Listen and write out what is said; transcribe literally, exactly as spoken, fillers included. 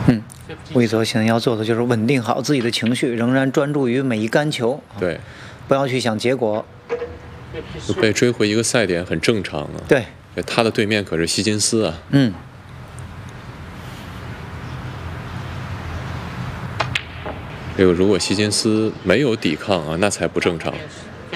嗯，魏泽现在要做的就是稳定好自己的情绪，仍然专注于每一杆球。 对， 不要去想结果。 就被追回一个赛点很正常啊。 对， 他的对面可是希金斯啊。 嗯。 这个如果希金斯没有抵抗啊，那才不正常。